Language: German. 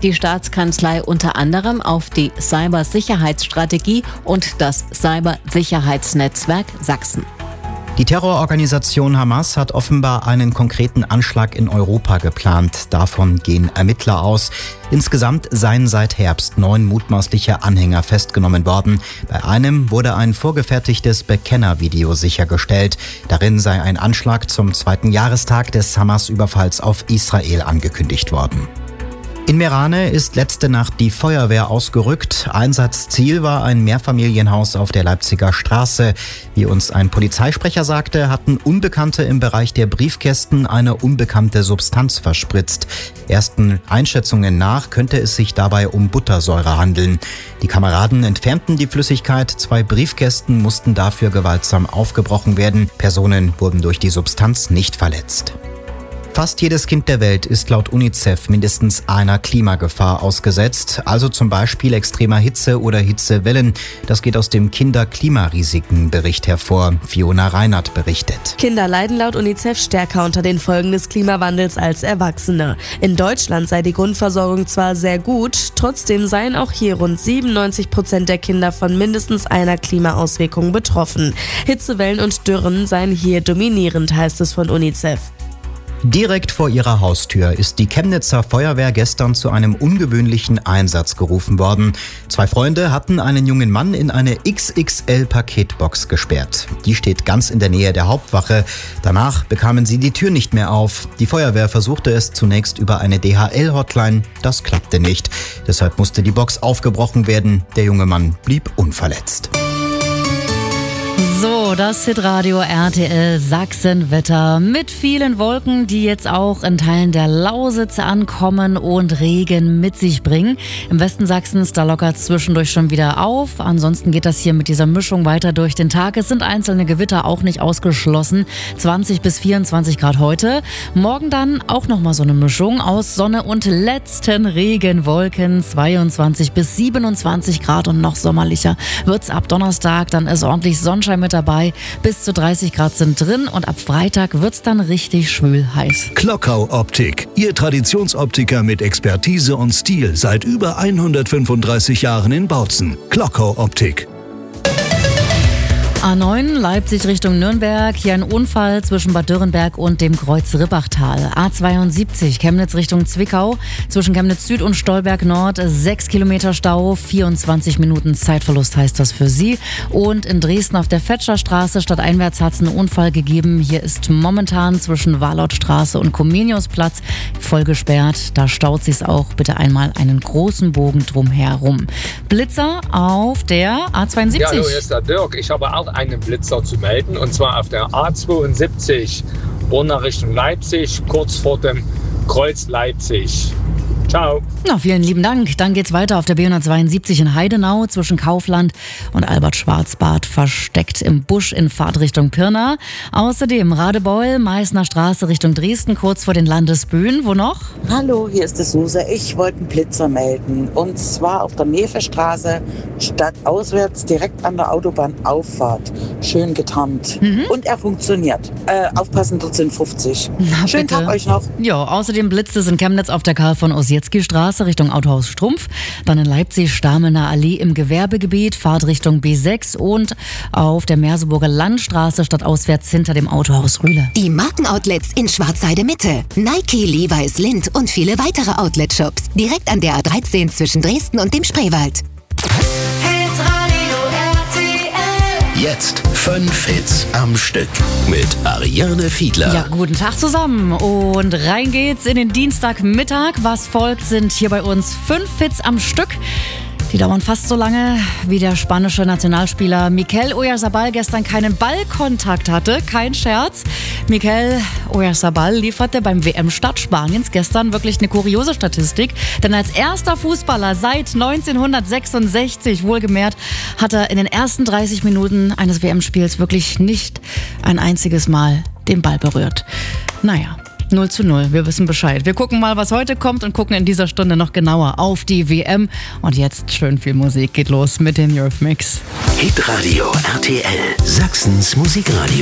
die Staatskanzlei unter anderem auf die Cybersicherheitsstrategie und das Cybersicherheitsnetzwerk Sachsen. Die Terrororganisation Hamas hat offenbar einen konkreten Anschlag in Europa geplant. Davon gehen Ermittler aus. Insgesamt seien seit Herbst 9 mutmaßliche Anhänger festgenommen worden. Bei einem wurde ein vorgefertigtes Bekennervideo sichergestellt. Darin sei ein Anschlag zum 2. Jahrestag des Hamas-Überfalls auf Israel angekündigt worden. In Meerane ist letzte Nacht die Feuerwehr ausgerückt. Einsatzziel war ein Mehrfamilienhaus auf der Leipziger Straße. Wie uns ein Polizeisprecher sagte, hatten Unbekannte im Bereich der Briefkästen eine unbekannte Substanz verspritzt. Ersten Einschätzungen nach könnte es sich dabei um Buttersäure handeln. Die Kameraden entfernten die Flüssigkeit. 2 Briefkästen mussten dafür gewaltsam aufgebrochen werden. Personen wurden durch die Substanz nicht verletzt. Fast jedes Kind der Welt ist laut UNICEF mindestens einer Klimagefahr ausgesetzt, also zum Beispiel extremer Hitze oder Hitzewellen. Das geht aus dem Kinder-Klimarisiken-Bericht hervor. Fiona Reinhardt berichtet. Kinder leiden laut UNICEF stärker unter den Folgen des Klimawandels als Erwachsene. In Deutschland sei die Grundversorgung zwar sehr gut, trotzdem seien auch hier rund 97% der Kinder von mindestens einer Klimaauswirkung betroffen. Hitzewellen und Dürren seien hier dominierend, heißt es von UNICEF. Direkt vor ihrer Haustür ist die Chemnitzer Feuerwehr gestern zu einem ungewöhnlichen Einsatz gerufen worden. 2 Freunde hatten einen jungen Mann in eine XXL-Paketbox gesperrt. Die steht ganz in der Nähe der Hauptwache. Danach bekamen sie die Tür nicht mehr auf. Die Feuerwehr versuchte es zunächst über eine DHL-Hotline. Das klappte nicht. Deshalb musste die Box aufgebrochen werden. Der junge Mann blieb unverletzt. So, das Hitradio RTL Sachsenwetter mit vielen Wolken, die jetzt auch in Teilen der Lausitz ankommen und Regen mit sich bringen. Im Westen Sachsens, da lockert es zwischendurch schon wieder auf. Ansonsten geht das hier mit dieser Mischung weiter durch den Tag. Es sind einzelne Gewitter auch nicht ausgeschlossen. 20 bis 24 Grad heute. Morgen dann auch nochmal so eine Mischung aus Sonne und letzten Regenwolken. 22 bis 27 Grad und noch sommerlicher wird's ab Donnerstag. Dann ist ordentlich Sonnenschein mit dabei. Bis zu 30 Grad sind drin und ab Freitag wird's dann richtig schwül heiß. Klockau Optik, Ihr Traditionsoptiker mit Expertise und Stil seit über 135 Jahren in Bautzen. Klockau Optik. A9 Leipzig Richtung Nürnberg. Hier ein Unfall zwischen Bad Dürrenberg und dem Kreuz Ribbachtal. A72 Chemnitz Richtung Zwickau. Zwischen Chemnitz Süd und Stolberg Nord 6 Kilometer Stau. 24 Minuten Zeitverlust heißt das für Sie. Und in Dresden auf der Fetscherstraße stadteinwärts hat es einen Unfall gegeben. Hier ist momentan zwischen Warlautstraße und Comeniusplatz voll gesperrt. Da staut sich's auch. Bitte einmal einen großen Bogen drumherum. Blitzer auf der A72. Ja, hallo, hier ist der Dirk. Ich habe auch einen Blitzer zu melden, und zwar auf der A72 runter Richtung Leipzig, kurz vor dem Kreuz Leipzig. Ciao. Na, vielen lieben Dank. Dann geht's weiter auf der B172 in Heidenau zwischen Kaufland und Albert-Schwarzbad versteckt im Busch in Fahrtrichtung Pirna. Außerdem Radebeul, Meißner Straße Richtung Dresden, kurz vor den Landesbühnen. Wo noch? Hallo, hier ist die Suse. Ich wollte einen Blitzer melden. Und zwar auf der Nevestraße, stadtauswärts, direkt an der Autobahnauffahrt. Schön getarnt. Und er funktioniert. Aufpassen, dort sind 50. Na, schönen bitte. Tag euch noch. Ja, außerdem blitzt es in Chemnitz auf der Karl von Ossietzky-Straße Richtung Autohaus Strumpf. Dann in Leipzig Stamelner Allee im Gewerbegebiet, Fahrtrichtung B6 und auf der Merseburger Landstraße stadtauswärts hinter dem Autohaus Rühle. Die Markenoutlets in Schwarzheide Mitte. Nike, Levi's, Lindt und viele weitere Outlet-Shops. Direkt an der A13 zwischen Dresden und dem Spreewald. Jetzt 5 Hits am Stück mit Ariane Fiedler. Ja, guten Tag zusammen und rein geht's in den Dienstagmittag. Was folgt, sind hier bei uns 5 Hits am Stück. Die dauern fast so lange, wie der spanische Nationalspieler Mikel Oyarzabal gestern keinen Ballkontakt hatte. Kein Scherz. Mikel Oyarzabal lieferte beim WM-Start Spaniens gestern wirklich eine kuriose Statistik. Denn als erster Fußballer seit 1966, wohlgemerkt, hat er in den ersten 30 Minuten eines WM-Spiels wirklich nicht ein einziges Mal den Ball berührt. Naja. 0:0, wir wissen Bescheid. Wir gucken mal, was heute kommt und gucken in dieser Stunde noch genauer auf die WM. Und jetzt schön viel Musik. Geht los mit dem Eurythmics. Hitradio RTL, Sachsens Musikradio.